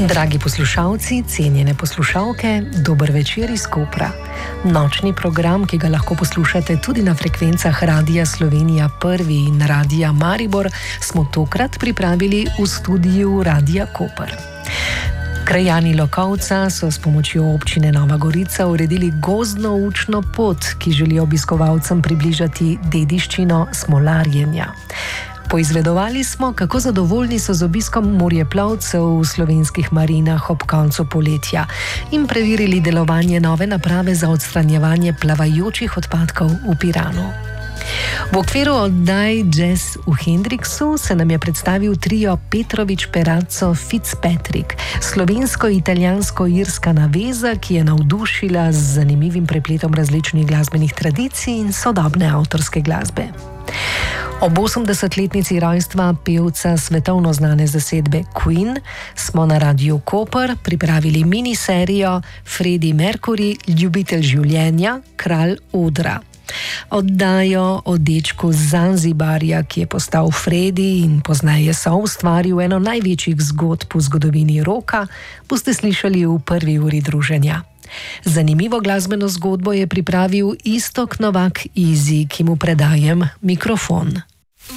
Dragi poslušalci, cenjene poslušalke, dober večer iz Kopra. Nočni program, ki ga lahko poslušate tudi na frekvencah Radia Slovenija 1 in Radia Maribor, smo tokrat pripravili v studiu Radia Koper. Krajani Lokovca so s pomočjo občine Nova Gorica uredili gozdno učno pot, ki želi obiskovalcem približati dediščino smolarjenja. Poizvedovali smo, kako zadovoljni so z obiskom morjeplavcev v slovenskih marinah ob koncu poletja in preverili delovanje nove naprave za odstranjevanje plavajočih odpadkov v Piranu. V okviru oddaj Jazz v Hendriksu se nam je predstavil trio Petrovič Perazzo Fitzpatrick, slovensko-italijansko-irska naveza, ki je navdušila z zanimivim prepletom različnih glasbenih tradicij in sodobne avtorske glasbe. Ob 80-letnici rojstva pevca svetovno znane zasedbe Queen smo na Radiu Koper pripravili miniserijo Freddie Mercury, ljubitelj življenja, kralj odra. Oddajo o dečku z Zanzibarja, ki je postal Freddie in pozneje soustvaril eno največjih zgodb v zgodovini roka, boste slišali v prvi uri druženja. Zanimivo glasbeno zgodbo je pripravil Iztok Novak Easy, ki mu predajem mikrofon.